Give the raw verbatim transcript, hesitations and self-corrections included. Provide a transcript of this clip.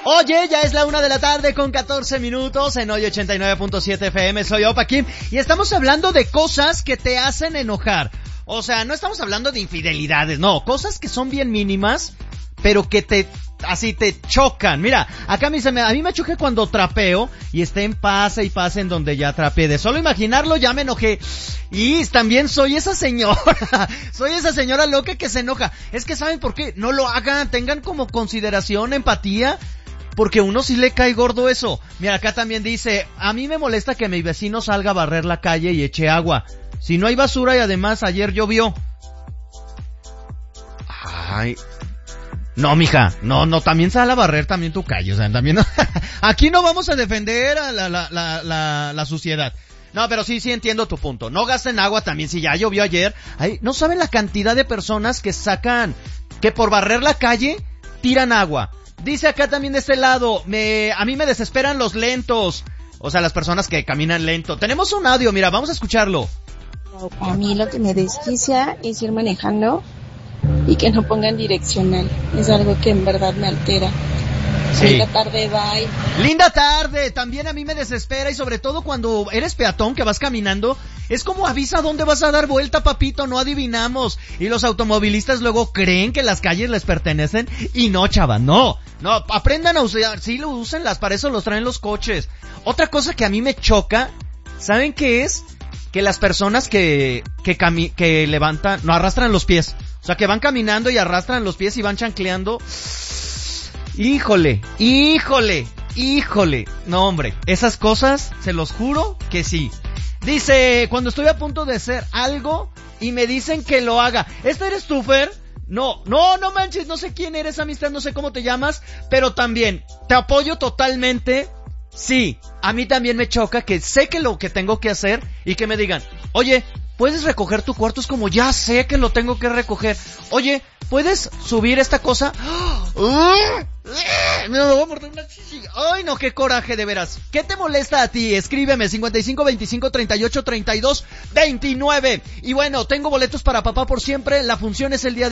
Oye, ya es la una de la tarde con catorce minutos en Hoy ochenta y nueve punto siete F M. Soy Opa Kim y estamos hablando de cosas que te hacen enojar. O sea, no estamos hablando de infidelidades, no, cosas que son bien mínimas, pero que te, así te chocan. Mira, acá me dice, a mí me choca cuando trapeo y esté en pase y pase en donde ya trapeé. De solo imaginarlo ya me enojé. Y también soy esa señora, soy esa señora loca que se enoja. Es que ¿saben por qué? No lo hagan, tengan como consideración, empatía. Porque uno sí le cae gordo eso. Mira, acá también dice, a mí me molesta que mi vecino salga a barrer la calle y eche agua. Si no hay basura y además ayer llovió. Ay. No, mija, no, no, también sal a barrer también tu calle, o sea, también no. Aquí no vamos a defender a la, la, la, la, la suciedad. No, pero sí, sí entiendo tu punto. No gasten agua también, si ya llovió ayer. Ay, no saben la cantidad de personas que sacan, que por barrer la calle, tiran agua. Dice acá también de este lado, me, a mí me desesperan los lentos. O sea, las personas que caminan lento. Tenemos un audio, mira, vamos a escucharlo. A mí lo que me desquicia es ir manejando y que no pongan direccional. Es algo que en verdad me altera. Sí. Linda tarde, bye. Linda tarde, también a mí me desespera y sobre todo cuando eres peatón que vas caminando, es como avisa dónde vas a dar vuelta, papito, no adivinamos. Y los automovilistas luego creen que las calles les pertenecen y no, chava, no. No, aprendan a usar, sí, lo úsenlas, para eso los traen los coches. Otra cosa que a mí me choca, ¿saben qué es? Que las personas que, que cami- que levantan, no arrastran los pies. O sea, que van caminando y arrastran los pies y van chancleando. Híjole, híjole, híjole. No, hombre, esas cosas, se los juro que sí. Dice, cuando estoy a punto de hacer algo y me dicen que lo haga. ¿Este eres tú, Fer? No, no, no manches, no sé quién eres, amistad, no sé cómo te llamas, pero también, te apoyo totalmente. Sí, a mí también me choca que sé que lo que tengo que hacer y que me digan, oye, ¿puedes recoger tu cuarto? Es como, ya sé que lo tengo que recoger. Oye, ¿puedes subir esta cosa? Me voy a morder una chichi. Ay, no, qué coraje, de veras. ¿Qué te molesta a ti? Escríbeme, cincuenta y cinco, veinticinco, treinta y ocho, treinta y dos, veintinueve. Y bueno, tengo boletos para Papá por Siempre. La función es el día de